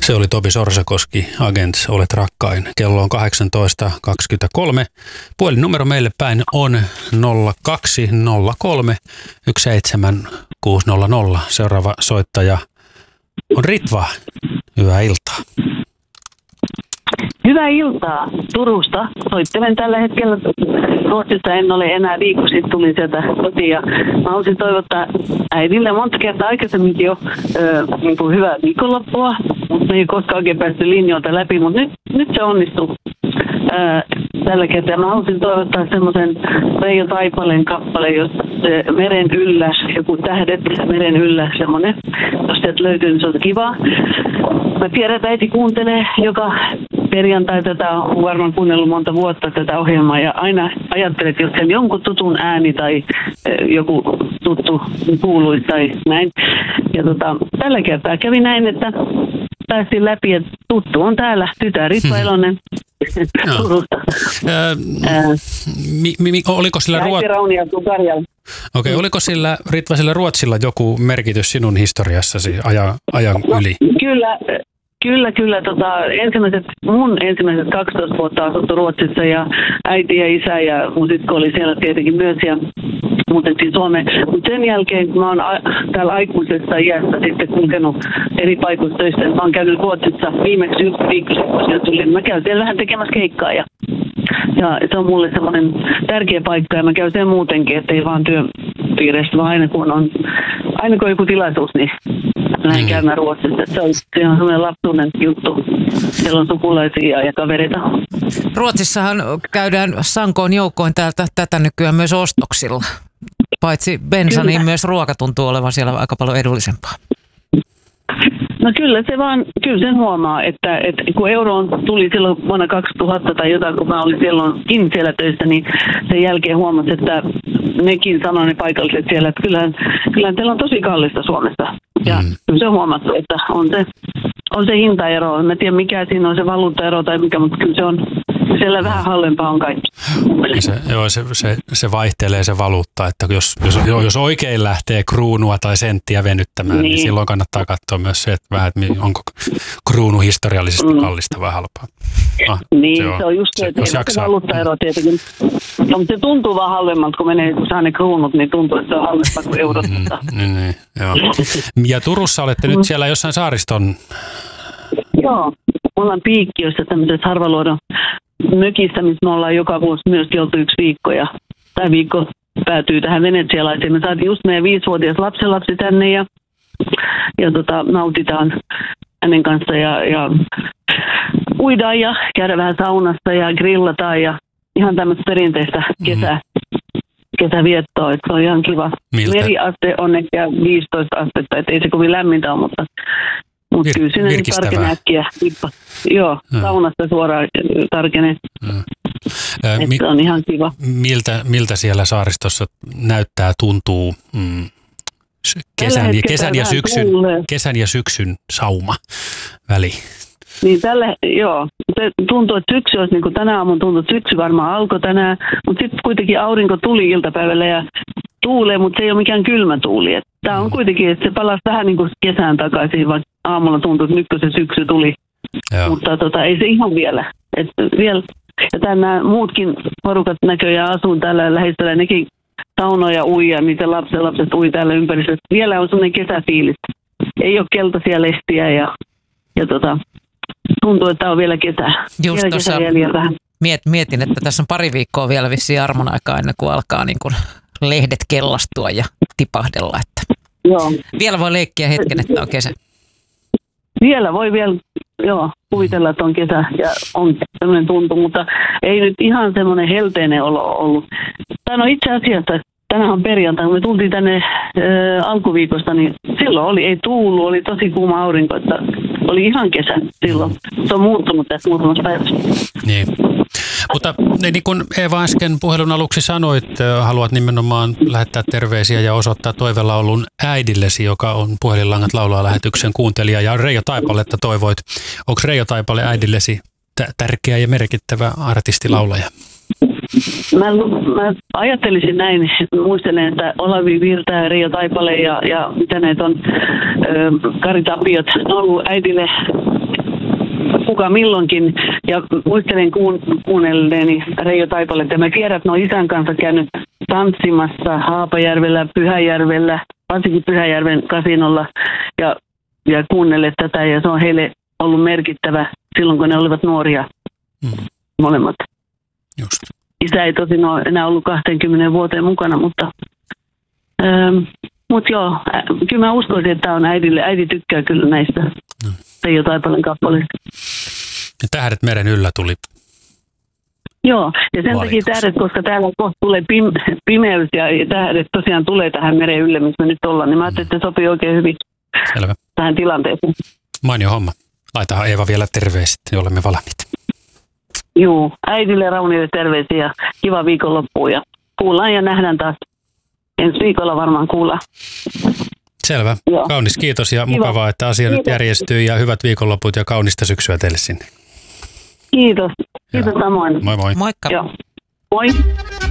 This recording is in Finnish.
Se oli Topi Sorsakoski, Agents, olet rakkain. Kello on 18.23. Puhelinnumero meille päin on 0203 17600. Seuraava soittaja on Ritva. Hyvää iltaa. Hyvää iltaa Turusta. Soittelen tällä hetkellä Ruotsista. En ole enää viikko sitten tulin sieltä kotiin. Ja mä haluaisin toivottaa äidille monta kertaa aikaisemminkin jo niin hyvää viikonloppua. Mutta ei koskaan oikein päästy linjoilta läpi, mutta nyt se onnistuu tällä kertaa. Mä haluaisin toivottaa semmoisen Reijo Taipaleen kappaleen, jos meren yllä, joku tähdet meren yllä, semmoinen. Jos sieltä löytyy, niin se on kivaa. Mä tiedän, että äiti kuuntelee joka perjantai tätä, on varmaan kuunnellut monta vuotta tätä ohjelmaa ja aina ajattelet, että jos siellä jonkun tutun ääni tai joku tuttu kuului tai näin. Ja tällä kertaa kävi näin, että päästiin läpi, että tuttu on täällä, tytär Ritva Elonen Turusta. Oliko sillä oliko sillä Ritva sillä Ruotsilla joku merkitys sinun historiassasi ajan yli? Kyllä. Mun ensimmäiset 12 vuotta asuttu Ruotsissa ja äiti ja isä ja mun sisko oli siellä tietenkin myös ja muutettiin Suomeen. Mutta sen jälkeen, kun mä oon täällä aikuisessa iässä sitten kulkenut eri paikoissa töissä, mä oon käynyt Ruotsissa viimeksi yksi viikko sitten, mä käyn siellä vähän tekemässä keikkaa ja se on mulle semmoinen tärkeä paikka ja mä käyn sen muutenkin, ettei vaan työpiireistä, vaan aina kun on joku tilaisuus, niin lähdin käymään Ruotsissa. Se on semmoinen lapsuuden juttu. Siellä on sukulaisia ja kavereita. Ruotsissahan käydään sankoon joukkoin tätä nykyään myös ostoksilla. Paitsi bensa, niin myös ruoka tuntuu olevan siellä aika paljon edullisempaa. No kyllä sen huomaa, että kun euroon tuli silloin vuonna 2000 tai jotain, kun mä olin silloinkin siellä töissä, niin sen jälkeen huomasi, että nekin sanoi ne paikalliset siellä, että kyllähän teillä on tosi kallista Suomessa. Ja kyllä se on huomattu, että on se hintaero. En tiedä mikä siinä on se valuuttaero tai mikä, mutta kyllä se on siellä vähän halvempaa on kaikki. Se vaihtelee se valuutta, että jos oikein lähtee kruunua tai senttiä venyttämään, niin silloin kannattaa katsoa myös se, että onko kruunu historiallisesti kallista vai halpaa. Se on just se, että se valuuttaero tietenkin. No, mutta se tuntuu vaan halvemmalta, kun menee, kun saa ne kruunut, niin tuntuu, että se on halvempaa kuin eurot. Joo. Ja Turussa olette nyt siellä jossain saariston. Joo, me ollaan Piikkiössä tämmöisessä harvaluodon mökissä, missä me ollaan joka vuosi myös oltu yksi viikko. Ja tämä viikko päätyy tähän venetsialaiseen. Me saatiin just meidän 5-vuotias lapsenlapsi tänne ja nautitaan hänen kanssa ja uidaan ja käydään vähän saunassa ja grillataan ja ihan tämmöistä perinteistä kesäviettoa, että se on ihan kiva. Meriaste on ehkä 15 astetta, että ei se kovin lämmintä ole, mutta kyllä sinne tarkenee äkkiä. Joo, saunasta suoraan tarkenee. Se on ihan kiva. Miltä siellä saaristossa tuntuu kesän ja syksyn sauma väli? Niin se tuntuu, että syksy olisi, niin kuin tänä aamun tuntuu, että syksy varmaan alkoi tänään, mutta sitten kuitenkin aurinko tuli iltapäivällä ja tuulee, mutta se ei ole mikään kylmä tuuli. Tämä on kuitenkin, että se palasi vähän niin kuin kesään takaisin, vaikka aamulla tuntuu, että nyt kun se syksy tuli, mutta ei se ihan vielä. Ja tänään muutkin porukat näköjään asuu täällä lähistöllä, nekin saunoja ui ja niitä lapset ui täällä ympäristössä. Vielä on sellainen kesäfiilis. Ei ole keltaisia lestiä ja tuntuu, että on vielä kesä. Just tuossa mietin, että tässä on pari viikkoa vielä vissiin armon aikaa ennen kuin alkaa niin kuin lehdet kellastua ja tipahdella. Että vielä voi leikkiä hetken, että on kesä. Vielä voi kuvitella, että on kesä ja on sellainen tuntu, mutta ei nyt ihan semmoinen helteinen olo ollut. Tämä on itse asiassa, tänään on perjantai, kun me tultiin tänne alkuviikosta, niin silloin ei tuulu, oli tosi kuuma aurinko, että oli ihan kesä silloin. Se on muuttunut tässä muutamassa päivässä. Niin. Mutta niin kuin Eeva äsken puhelun aluksi sanoit, haluat nimenomaan lähettää terveisiä ja osoittaa toivelaulun äidillesi, joka on Puhelinlangat laulaa -lähetyksen kuuntelija, ja Reijo Taipaletta toivoit. Onko Reijo Taipale äidillesi tärkeä ja merkittävä artistilaulaja? Mä ajattelisin näin, muistelen, että Olavi Virta ja Reijo Taipale ja mitä näitä on, Kari Tapiot, ne on ollut äidille kuka milloinkin. Ja muistelen kuunnelleeni Reijo Taipaletta. Mä tiedän, että ne on isän kanssa käynyt tanssimassa Haapajärvellä, Pyhäjärvellä, varsinkin Pyhäjärven kasinolla ja kuunnelleet tätä. Ja se on heille ollut merkittävä silloin, kun ne olivat nuoria molemmat. Just. Isä ei tosin ole enää ollut 20 vuoteen mukana, mutta joo, kyllä mä uskoisin, että tämä on äidille. Äiti tykkää kyllä näistä Reijo Taipaleen kappaleista. Ja Tähdet meren yllä tuli. Joo, ja sen takia tähdet, koska täällä kohta tulee pimeys ja tähdet tosiaan tulee tähän meren ylle, missä me nyt ollaan, niin mä ajattelin, että se sopii oikein hyvin tähän tilanteeseen. Mainio homma. Laitahan Eeva vielä terveiset, niin olemme valmiita. Joo, äidille Raunille terveisiä ja kiva viikonloppua ja kuullaan ja nähdään taas. Ensi viikolla varmaan kuullaan. Selvä. Joo. Kaunis kiitos ja mukavaa, että asia nyt järjestyy ja hyvät viikonloput ja kaunista syksyä teille sinne. Kiitos. Kiitos samoin. Moi moi. Moikka. Joo. Moi.